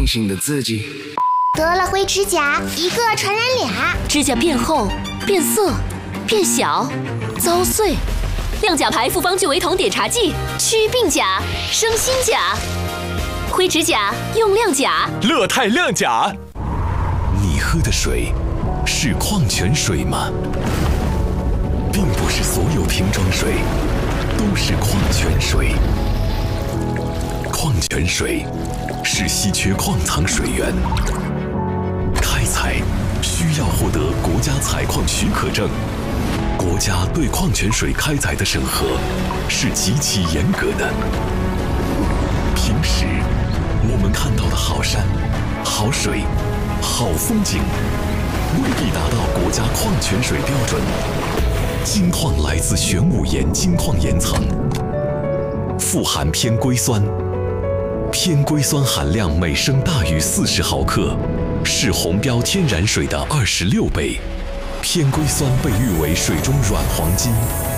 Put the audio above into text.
醒的自己。 得了灰指甲，一个传染俩。 指甲变厚、变色、变小、遭碎。亮甲牌复方聚维酮碘茶剂，祛病甲，生新甲。灰指甲用亮甲， 乐泰亮甲。你喝的水是矿泉水吗？并不是所有瓶装水都是矿泉水。矿泉水是稀缺矿藏水源，开采需要获得国家采矿许可证。国家对矿泉水开采的审核是极其严格的。平时我们看到的好山、好水、好风景，未必达到国家矿泉水标准。金矿来自玄武岩金矿岩层，富含偏硅酸，偏硅酸含量每升大于40毫克，是红标天然水的26倍。偏硅酸被誉为水中软黄金。